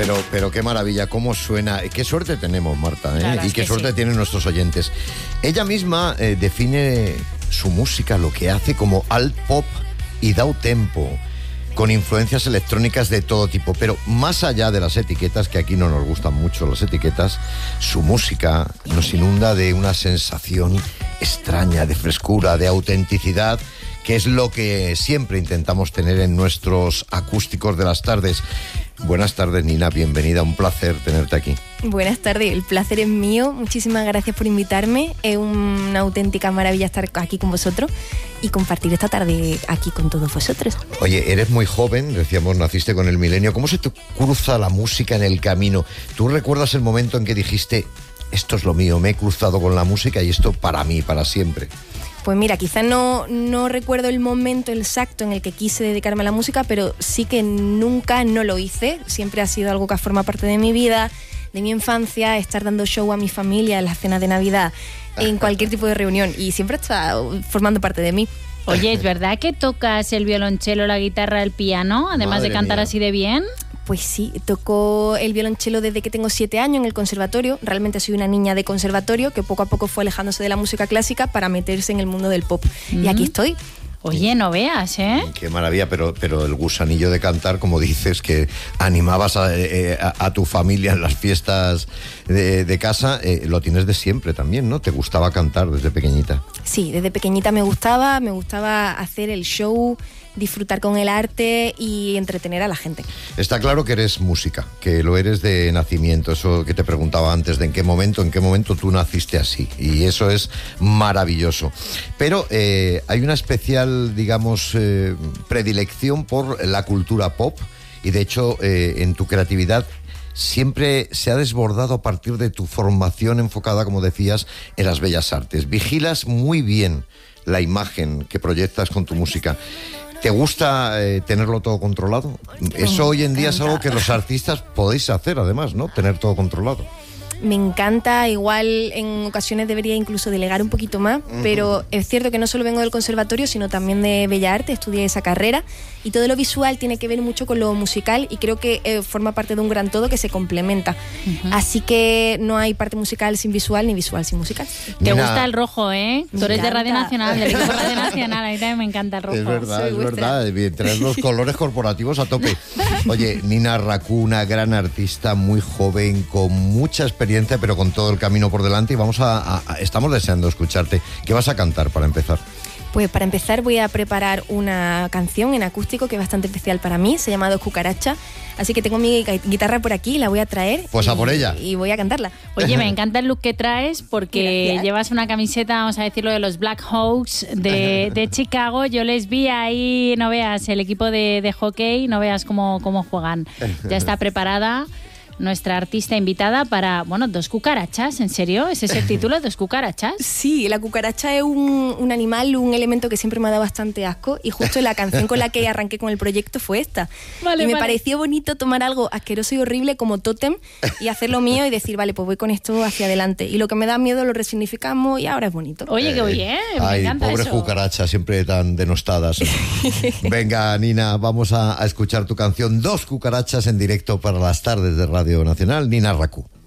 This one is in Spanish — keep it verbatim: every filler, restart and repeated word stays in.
Pero, pero qué maravilla, cómo suena. Qué suerte tenemos, Marta, ¿eh? Y qué suerte sí. tienen nuestros oyentes. Ella misma eh, define su música, lo que hace, como alt pop y dao tempo, con influencias electrónicas de todo tipo. Pero más allá de las etiquetas, que aquí no nos gustan mucho las etiquetas, su música nos inunda de una sensación extraña, de frescura, de autenticidad, que es lo que siempre intentamos tener en nuestros acústicos de las tardes. Buenas tardes, Nina, bienvenida, un placer tenerte aquí. Buenas tardes, el placer es mío, muchísimas gracias por invitarme, es una auténtica maravilla estar aquí con vosotros y compartir esta tarde aquí con todos vosotros. Oye, eres muy joven, decíamos, naciste con el milenio, ¿cómo se te cruza la música en el camino? ¿Tú recuerdas el momento en que dijiste, esto es lo mío, me he cruzado con la música y esto para mí, para siempre? Pues mira, quizás no, no recuerdo el momento exacto en el que quise dedicarme a la música, pero sí que nunca no lo hice. Siempre ha sido algo que ha formado parte de mi vida, de mi infancia, estar dando show a mi familia en las cenas de Navidad, en cualquier tipo de reunión, y siempre está formando parte de mí. Oye, ¿es verdad que tocas el violonchelo, la guitarra, el piano, además Madre de cantar mía. así de bien? Pues sí, toco el violonchelo desde que tengo siete años en el conservatorio. Realmente soy una niña de conservatorio que poco a poco fue alejándose de la música clásica para meterse en el mundo del pop. Mm. Y aquí estoy. Oye, no veas, ¿eh? Qué maravilla, pero, pero el gusanillo de cantar, como dices, que animabas a, eh, a, a tu familia en las fiestas de, de casa, eh, lo tienes de siempre también, ¿no? Te gustaba cantar desde pequeñita. Sí, desde pequeñita me gustaba, me gustaba hacer el show, disfrutar con el arte y entretener a la gente. Está claro que eres música, que lo eres de nacimiento, eso que te preguntaba antes, de en qué momento, en qué momento tú naciste así, y eso es maravilloso. Pero eh, hay una especial, digamos, eh, predilección por la cultura pop, y de hecho eh, en tu creatividad siempre se ha desbordado a partir de tu formación enfocada, como decías, en las bellas artes. Vigilas muy bien la imagen que proyectas con tu música. ¿Te gusta eh, tenerlo todo controlado? Eso hoy en día es algo que los artistas podéis hacer, además, ¿no? Tener todo controlado. Me encanta, igual en ocasiones debería incluso delegar un poquito más, uh-huh. Pero es cierto que no solo vengo del conservatorio, sino también de Bellas Artes, estudié esa carrera, y todo lo visual tiene que ver mucho con lo musical, y creo que eh, forma parte de un gran todo que se complementa. Uh-huh. Así que no hay parte musical sin visual, ni visual sin musical. Te Nina, gusta el rojo, ¿eh? Me Tú eres encanta. De Radio Nacional, del equipo Radio Nacional, a mí también me encanta el rojo. Es verdad, Soy es vuestra. verdad, traes los colores corporativos a tope. Oye, Nina Racú, una gran artista, muy joven, con mucha experiencia, pero con todo el camino por delante, y vamos a, a, a estamos deseando escucharte. ¿Qué vas a cantar para empezar? Pues para empezar voy a preparar una canción en acústico que es bastante especial para mí, se llama Dos Cucarachas, así que tengo mi guitarra por aquí, la voy a traer. Pues y, a por ella. Y voy a cantarla. Oye, me encanta el look que traes porque Gracias. Llevas una camiseta, vamos a decirlo, de los Black Hawks de, de Chicago. Yo les vi ahí, no veas, el equipo de, de hockey, no veas cómo, cómo juegan. Ya está preparada nuestra artista invitada para, bueno, Dos Cucarachas, ¿en serio? ¿Ese es el título? ¿Dos Cucarachas? Sí, la cucaracha es un, un animal, un elemento que siempre me ha dado bastante asco, y justo la canción con la que arranqué con el proyecto fue esta. Vale, y me vale. pareció bonito tomar algo asqueroso y horrible como tótem y hacerlo mío y decir, vale, pues voy con esto hacia adelante. Y lo que me da miedo lo resignificamos y ahora es bonito. Oye, qué bien, me Ay, encanta pobres eso. cucarachas, siempre tan denostadas. Venga, Nina, vamos a, a escuchar tu canción Dos Cucarachas en directo para las tardes de Radio Nacional. Nina Racú.